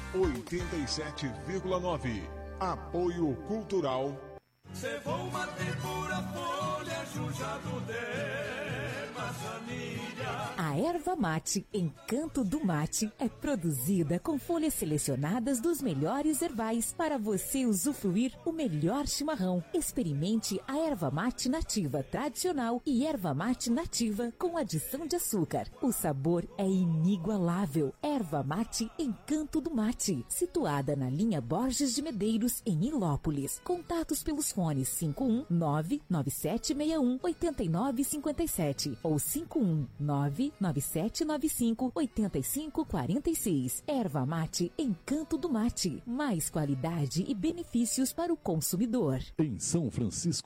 87,9. Apoio Cultural. Cê vou bater pura folha, chujado de maçanilha. A erva mate Encanto do Mate é produzida com folhas selecionadas dos melhores herbais para você usufruir o melhor chimarrão. Experimente a erva mate nativa tradicional e erva mate nativa com adição de açúcar. O sabor é inigualável. Erva mate Encanto do Mate, situada na linha Borges de Medeiros, em Nilópolis. Contatos pelos fones 51997618957 ou 51997958546. Erva mate Encanto do Mate. Mais qualidade e benefícios para o consumidor. Em São Francisco